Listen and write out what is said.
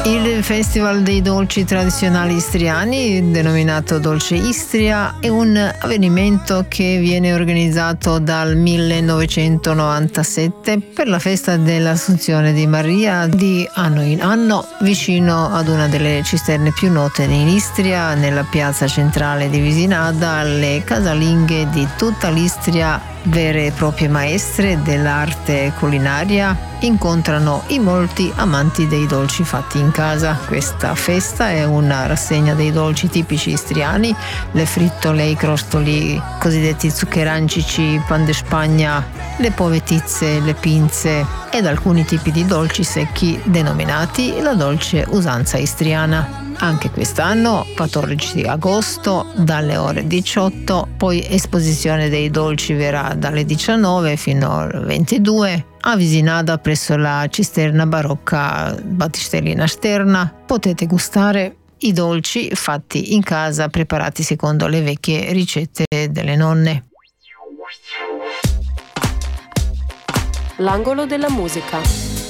Il Festival dei dolci tradizionali istriani, denominato Dolce Istria, è un avvenimento che viene organizzato dal 1997 per la festa dell'Assunzione di Maria di anno in anno, vicino ad una delle cisterne più note in Istria, nella piazza centrale di Visinada. Le casalinghe di tutta l'Istria, vere e proprie maestre dell'arte culinaria, incontrano i molti amanti dei dolci fatti in casa. Questa festa è una rassegna dei dolci tipici istriani, le frittole, i crostoli cosiddetti zuccherancici, pan de Spagna, le povetizze, le pinze ed alcuni tipi di dolci secchi denominati la dolce usanza istriana. Anche quest'anno, 14 agosto, dalle ore 18, poi esposizione dei dolci verrà dalle 19 fino al 22. A Visinada, presso la cisterna barocca Battistellina Sterna, potete gustare i dolci fatti in casa, preparati secondo le vecchie ricette delle nonne. L'angolo della musica.